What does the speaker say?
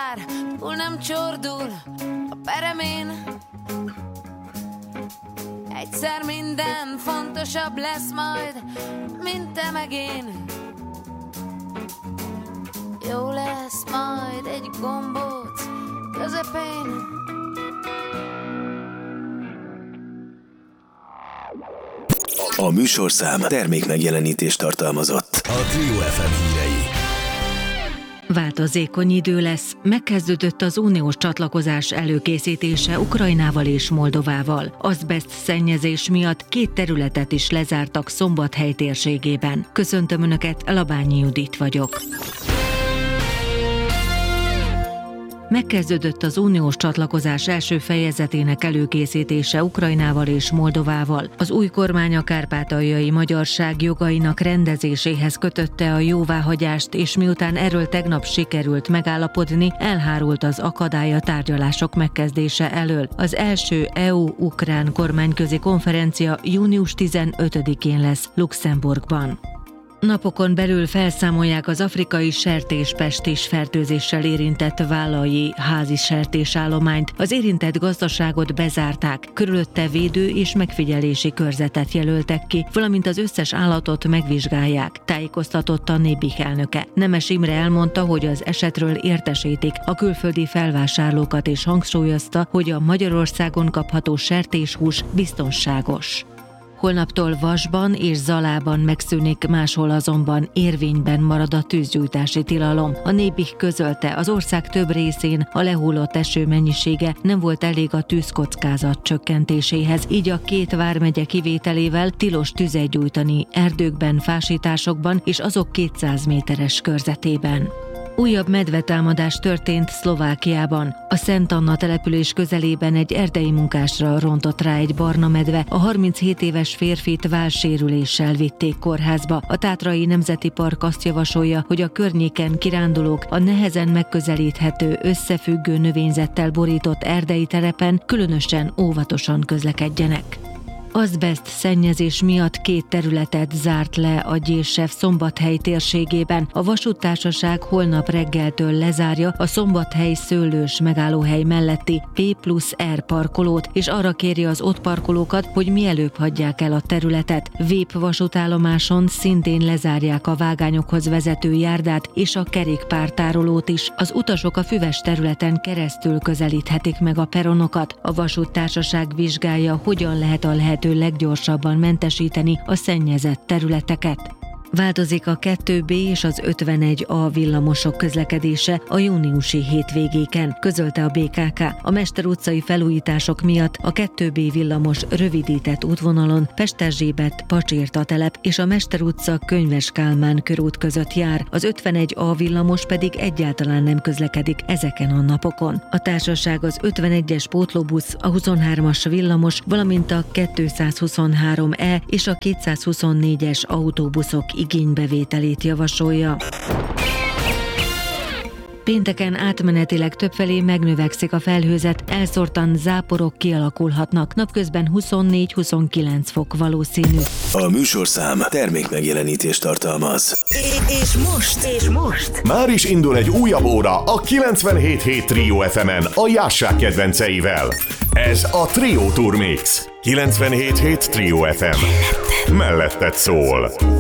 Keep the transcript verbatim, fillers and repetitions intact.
bár túl nem csordul a peremén. Egyszer minden fontosabb lesz majd, mint te meg én. Jó lesz majd egy gombóc közepén. A műsorszám termékmegjelenítést tartalmazott. A Trio ef em hírei. Változékony idő lesz, megkezdődött az uniós csatlakozás előkészítése Ukrajnával és Moldovával. Azbeszt szennyezés miatt két területet is lezártak Szombathely térségében. Köszöntöm Önöket, Labányi Judit vagyok. Megkezdődött az uniós csatlakozás első fejezetének előkészítése Ukrajnával és Moldovával. Az új kormány a kárpátaljai magyarság jogainak rendezéséhez kötötte a jóváhagyást, és miután erről tegnap sikerült megállapodni, elhárult az akadály a tárgyalások megkezdése elől. Az első é u-ukrán kormányközi konferencia június tizenötödikén lesz Luxemburgban. Napokon belül felszámolják az afrikai sertéspestis fertőzéssel érintett vállalji házi sertésállományt. Az érintett gazdaságot bezárták, körülötte védő és megfigyelési körzetet jelöltek ki, valamint az összes állatot megvizsgálják, tájékoztatott a Nébih elnöke. Nemes Imre elmondta, hogy az esetről értesítik a külföldi felvásárlókat, és hangsúlyozta, hogy a Magyarországon kapható sertéshús biztonságos. Holnaptól Vasban és Zalában megszűnik, máshol azonban érvényben marad a tűzgyújtási tilalom. A Nébih közölte, az ország több részén a lehullott eső mennyisége nem volt elég a tűzkockázat csökkentéséhez, így a két vármegye kivételével tilos tüzet gyújtani erdőkben, fásításokban és azok kétszáz méteres körzetében. Újabb medvetámadás történt Szlovákiában. A Szent Anna település közelében egy erdei munkásra rontott rá egy barna medve. A harminchét éves férfit vállsérüléssel vitték kórházba. A Tátrai Nemzeti Park azt javasolja, hogy a környéken kirándulók a nehezen megközelíthető, összefüggő növényzettel borított erdei terepen különösen óvatosan közlekedjenek. Azbeszt szennyezés miatt két területet zárt le a Gyér-Sev Szombathely térségében. A vasúttársaság holnap reggeltől lezárja a Szombathely szőlős megállóhely melletti P plusz R parkolót, és arra kéri az ott parkolókat, hogy mielőbb hagyják el a területet. Vép vasútállomáson szintén lezárják a vágányokhoz vezető járdát és a kerékpártárolót is. Az utasok a füves területen keresztül közelíthetik meg a peronokat. A vasúttársaság vizsgálja, hogyan lehet a lehet leggyorsabban mentesíteni a szennyezett területeket. Változik a kettő B és az ötvenegy A villamosok közlekedése a júniusi hétvégéken, közölte a bé ká ká. A Mester utcai felújítások miatt a kettő B villamos rövidített útvonalon Pesterzsébet, Pacsirta telep és a Mester utca Könyves Kálmán körút között jár, az ötvenegy A villamos pedig egyáltalán nem közlekedik ezeken a napokon. A társaság az ötvenegyes pótlóbusz, a huszonhármas villamos, valamint a kétszázhuszonhárom E és a kétszázhuszonnégyes autóbuszok igénybevételét javasolja. Pénteken átmenetileg többfelé megnövekszik a felhőzet, elszórtan záporok kialakulhatnak, napközben huszonnégy-huszonkilenc fok valószínű. A műsorszám termékmegjelenítést tartalmaz. És most, és most már is indul egy újabb óra a kilencvenhét hét Trio ef emen a Jássák kedvenceivel. Ez a Trio Tour Mix. kilencvenhét hét Trio ef em. Melletted szól.